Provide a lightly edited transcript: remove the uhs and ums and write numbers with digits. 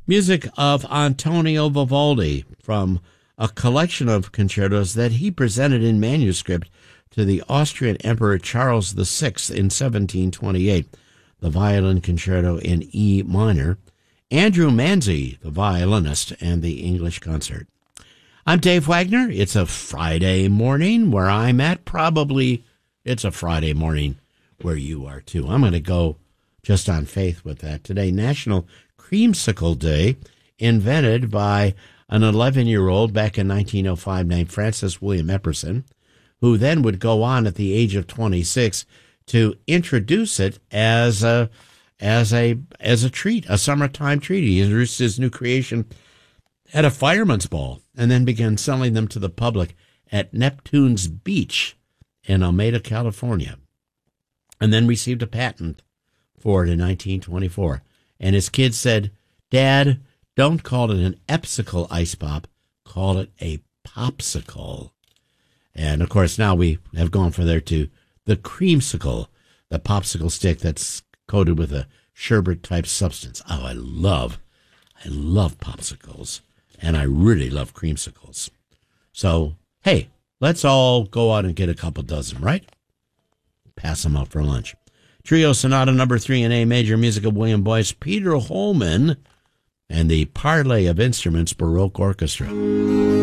Music of Antonio Vivaldi from a collection of concertos that he presented in manuscript to the Austrian Emperor Charles VI in 1728, the Violin Concerto in E minor, Andrew Manzi, the violinist, and the English Concert. I'm Dave Wagner. It's a Friday morning where I'm at. Probably it's a Friday morning where you are too. I'm going to go just on faith with that. Today, National Creamsicle Day, invented by an 11-year-old back in 1905 named Francis William Epperson, who then would go on at the age of 26 to introduce it as a treat, a summertime treat. He introduced his new creation at a fireman's ball and then began selling them to the public at Neptune's Beach in Alameda, California, and then received a patent for it in 1924. And his kids said, "Dad, don't call it an Epsicle ice pop, call it a popsicle." And, of course, now we have gone from there to the creamsicle, the popsicle stick that's coated with a sherbet-type substance. Oh, I love popsicles, and I really love creamsicles. So, hey, let's all go out and get a couple dozen, right? Pass them out for lunch. Trio Sonata No. 3 in A major, music of William Boyce, Peter Holman, and the Parley of Instruments Baroque Orchestra.